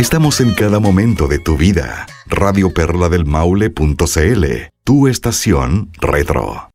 Estamos en cada momento de tu vida. RadioPerlaDelMaule.cl, tu estación retro.